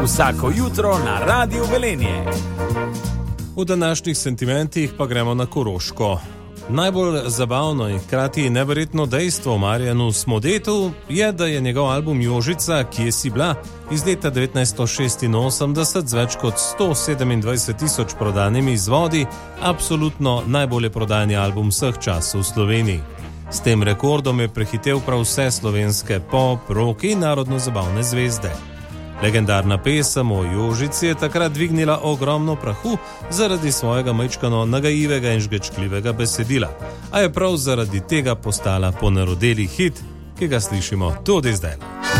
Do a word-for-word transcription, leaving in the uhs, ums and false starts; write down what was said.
Vsako jutro na Radiu Velenje. V današnjih sentimentih pa gremo na Koroško. Najbolj zabavno in hkrati neverjetno dejstvo o Marjanu Smodetu je, da je njegov album Jožica, Kje si bila, iz leta devetnajststo šestinosemdeset z več kot sto sedemindvajset tisoč prodanimi izvodi, absolutno najbolje prodajani album vseh časov v Sloveniji. S tem rekordom je prehitel prav vse slovenske pop, rock in narodno-zabavne zvezde. Legendarna pesem o Jožici je takrat dvignila ogromno prahu zaradi svojega majčkano nagajivega in žgečkljivega besedila, a je prav zaradi tega postala ponarodeli hit, ki ga slišimo tudi zdaj.